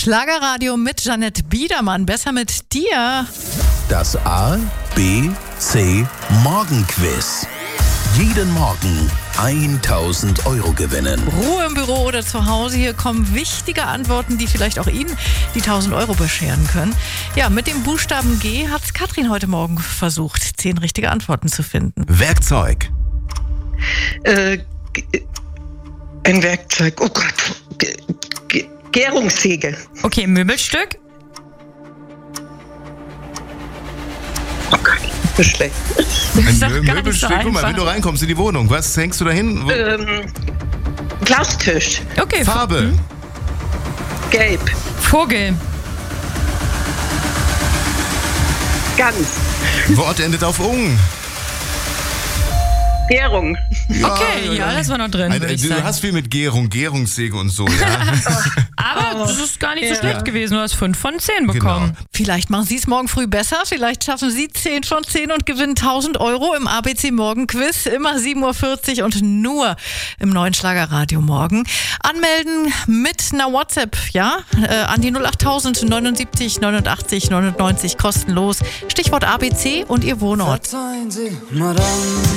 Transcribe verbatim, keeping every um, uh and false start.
Schlagerradio mit Jeanette Biedermann. Besser mit dir. Das A, B, C Morgenquiz. Jeden Morgen tausend Euro gewinnen. Ruhe im Büro oder zu Hause. Hier kommen wichtige Antworten, die vielleicht auch Ihnen die tausend Euro bescheren können. Ja, mit dem Buchstaben G hat Katrin heute Morgen versucht, zehn richtige Antworten zu finden. Werkzeug. Äh, g- ein Werkzeug. Oh Gott. G- G- Gärungssäge. Okay, Möbelstück. Oh Gott, das ist schlecht. Das ist Ein doch Mö- gar nicht so Möbelstück, guck mal, einfach. wenn du reinkommst in die Wohnung, was hängst du da hin? Wo- Ähm, Glastisch. Okay, Farbe. Gelb. Vogel. Gans. Wort endet auf ung. Gärung. Ja, Okay, ja, das war noch drin, Ein, würde ich du sagen. hast viel mit Gärung, Gärungssäge und so, ja. Aber das ist gar nicht so Ja. schlecht gewesen. Du hast fünf von zehn bekommen. Genau. Vielleicht machen Sie es morgen früh besser. Vielleicht schaffen Sie zehn von zehn und gewinnen tausend Euro im A B C Morgenquiz. Immer sieben Uhr vierzig und nur im neuen Schlagerradio morgen. Anmelden mit einer WhatsApp, ja? Äh, an die null achttausend neunundsiebzig neunundachtzig neunundneunzig kostenlos. Stichwort A B C und Ihr Wohnort. Verzeihen Sie, Madame.